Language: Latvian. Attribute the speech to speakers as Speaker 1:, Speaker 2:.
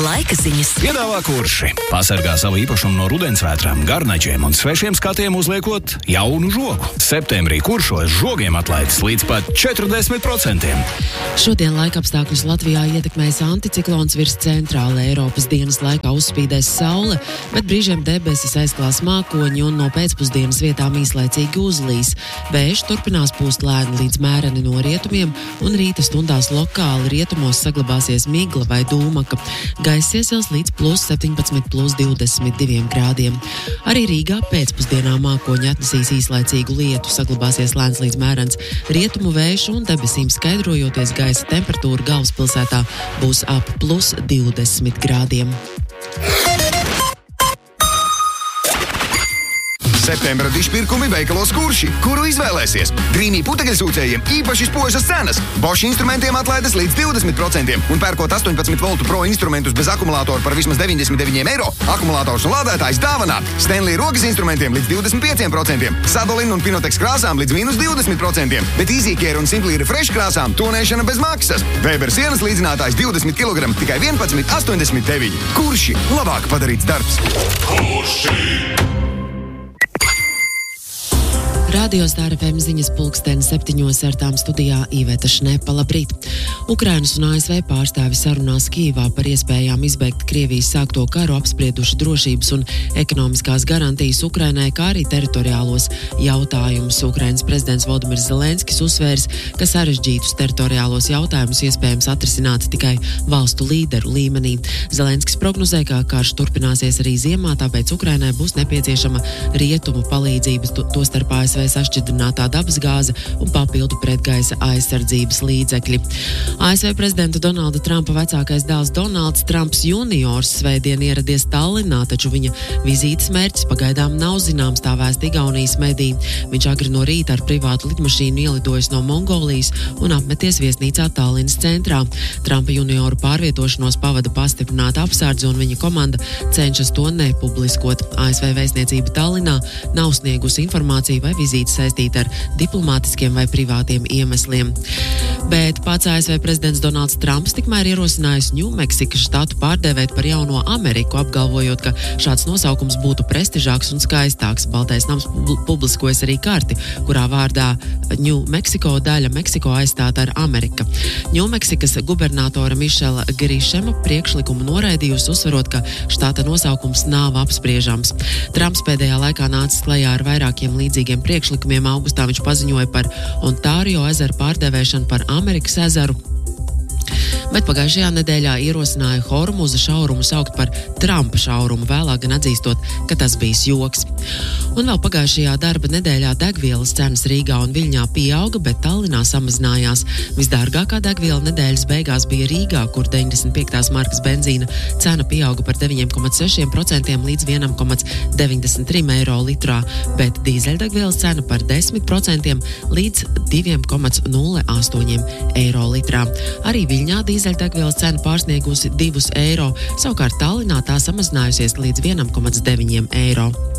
Speaker 1: Laika ziņas.
Speaker 2: Piedāvā Kurši. Pasargā savu īpašumu no rudensvētrām, garnačiem un svešiem skatiem uzliekot jaunu žogu. Septembrī Kuršos žogiem atlaides līdz pat 40%.
Speaker 3: Šodien laikapstākļus Latvijā ietekmēs anticiklons virs centrāla Eiropas. Dienas laikā uzspīdēs saule, bet brīžiem debesis aizklās mākoņi un no pēcpusdienas vietām īslaicīgi uzlīs. Vējš turpinās pūst lēni līdz mēreni no rietumiem un rīta stundās lokāli rietumos saglabāsies migla vai dūmaka. Gaiss iesils līdz +17, +22 grādiem. Arī Rīgā pēcpusdienā mākoņi atnesīs īslaicīgu lietu, saglabāsies lēns līdz mērens rietumu vējš un debesīm skaidrojoties gaisa temperatūra galvaspilsētā būs ap +20 grādiem.
Speaker 4: Septembra dišpirkumi veikalos Kurši, kuru izvēlēsies. Drīmī putekļsūcējiem īpaši spožas cenas. Bosch instrumentiem atlaides līdz 20% un pērkot 18 voltu pro instrumentus bez akumulātoru par vismaz 99 eiro. Akumulātors un lādētājs dāvanā. Stanley rokas instrumentiem līdz 25%. Sadolin un Pinotex krāsām līdz -20%. Bet EasyCare un Simply Refresh krāsām tonēšana bez maksas. Weber sienas līdzinātājs 20 kg tikai 11,89. Kurši labāk padarīts darbs. Kurši!
Speaker 3: Radio Star FM ziņas 7:00 ar tām studijā Iveta Šnepa. Labrīt! Ukrainas un ASV pārstāvi sarunās Kijevā par iespējām izbeigt Krievijas sākto karu apsprieduši drošības un ekonomiskās garantijas Ukrainai, kā arī teritoriālos jautājumus. Ukrainas prezidents Volodimirs Zelenskis uzsvērs, ka sarežģītus teritoriālos jautājumus iespējams atrisināt tikai valstu līderu līmenī. Zelenskis prognozē, ka karš turpināsies arī ziemā, tāpēc Ukrainai būs nepieciešama rietumu palīdzība, tostarp ASV sašķidrinātā dabasgāze un papildu pretgaisa aizsardzības līdzekļi. ASV prezidenta Donalda Trumpa vecākais dēls Donalds Trumps juniors svētdien ieradies Tallinā, taču viņa vizītes mērķis pagaidām nav zināms, tā vēsta Igaunijas mediji. Viņš agri no rīta ar privātu lidmašīnu ielidojis no Mongolijas un apmeties viesnīcā Tallinas centrā. Trumpa junioru pārvietošanos pavada pastiprināta apsardze un viņa komanda cenšas to nepubliskot. ASV vēstniecība Tallinā nav sniegusi informāciju vai vizīti saistīta ar diplomātiskiem vai privātiem iemesliem. Bet pats ASV prezidents Donalds Trumps tikmēr ierosinājis Ņūmeksikas štatu pārdēvēt par jauno Ameriku, apgalvojot, ka šāds nosaukums būtu prestižāks un skaistāks. Baltais nams publiskojas arī karti, kurā vārdā Ņūmeksiko daļa Meksiko aizstāta ar Amerika. Ņūmeksikas gubernatora Mišela Grišema priekšlikumu noraidījusi, uzsverot, ka štata nosaukums nav apspriežams. Trumps pēdējā laikā nācis klajā ar vairākiem līdzīgiem priekšlikumiem. Augustā viņš paziņoja par Ontārio ezeru pārdevēšanu par Amerikas ezeru, bet pagājušajā nedēļā ierosināja Hormuza šaurumu saukt par Trumpa šaurumu, vēlāk gan atzīstot, ka tas bijis joks. Un vēl pagājušajā darba nedēļā degvielas cenas Rīgā un Viļņā pieauga, bet Tallinā samazinājās. Visdārgākā degviela nedēļas beigās bija Rīgā, kur 95. markas benzīna cena pieauga par 9,6% līdz 1,93 eiro litrā, bet dīzeļdegvielas cena par 10% līdz 2,08 eiro litrā. Arī Viļņā dīzeļdegvielas cena pārsniegusi 2 eiro, savukārt Tallinā tā samazinājusies līdz 1,9 eiro.